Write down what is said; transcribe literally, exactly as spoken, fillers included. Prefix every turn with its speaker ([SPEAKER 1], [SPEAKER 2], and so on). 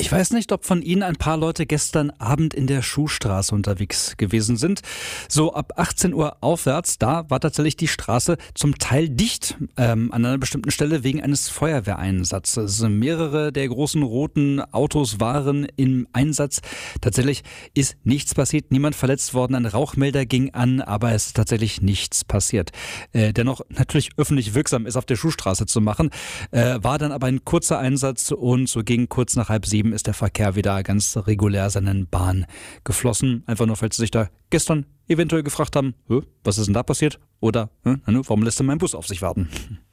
[SPEAKER 1] Ich weiß nicht, ob von Ihnen ein paar Leute gestern Abend in der Schuhstraße unterwegs gewesen sind. So ab achtzehn Uhr aufwärts, da war tatsächlich die Straße zum Teil dicht ähm, an einer bestimmten Stelle wegen eines Feuerwehreinsatzes. Mehrere der großen roten Autos waren im Einsatz. Tatsächlich ist nichts passiert, niemand verletzt worden. Ein Rauchmelder ging an, aber es ist tatsächlich nichts passiert. Äh, dennoch natürlich öffentlich wirksam ist, auf der Schuhstraße zu machen. Äh, war dann aber ein kurzer Einsatz und so gegen kurz nach halb sieben ist der Verkehr wieder ganz regulär seinen Bahn geflossen. Einfach nur, falls Sie sich da gestern eventuell gefragt haben, was ist denn da passiert? Oder warum lässt denn mein Bus auf sich warten?